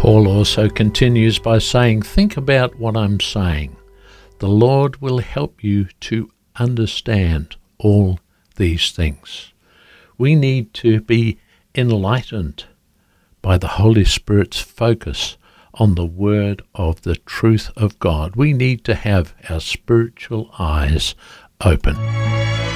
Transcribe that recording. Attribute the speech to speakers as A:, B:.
A: Paul also continues by saying, think about what I'm saying. The Lord will help you to understand all these things. We need to be enlightened by the Holy Spirit's focus on the word of the truth of God. We need to have our spiritual eyes open.